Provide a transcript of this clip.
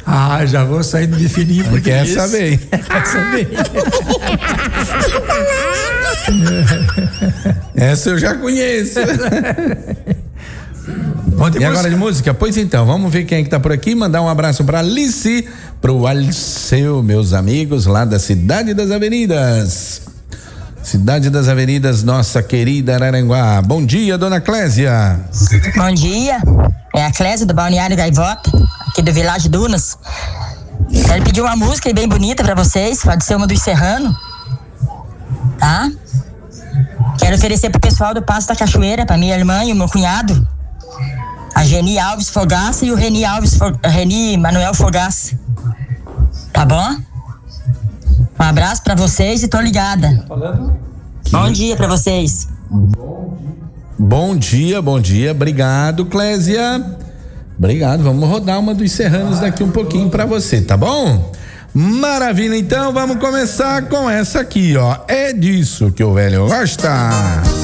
Já vou saindo de fininho porque essa vem. Essa eu já conheço. E agora de música? Pois então, vamos ver quem é que tá por aqui. Mandar um abraço pra Alice, pro Alceu, meus amigos lá da Cidade das Avenidas. Cidade das Avenidas, nossa querida Araranguá. Bom dia, dona Clésia. Bom dia, é a Clésia do Balneário Gaivota, aqui do Vilagem Dunas. Quero pedir uma música bem bonita pra vocês, pode ser uma do Serrano, tá? Quero oferecer pro pessoal do Passo da Cachoeira, pra minha irmã e o meu cunhado, a Geni Alves Fogaça e o Reni Manuel Fogaça, tá bom? Um abraço pra vocês e tô ligada. Bom dia pra vocês. Bom dia. Obrigado, Clésia. Obrigado. Vamos rodar uma dos Serranos daqui um pouquinho pra você, tá bom? Maravilha, então vamos começar com essa aqui, ó. É disso que o velho gosta.